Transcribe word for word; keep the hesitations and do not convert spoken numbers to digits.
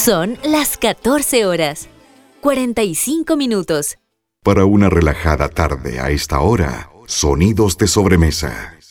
Son las catorce horas, cuarenta y cinco minutos. Para una relajada tarde a esta hora, sonidos de sobremesa.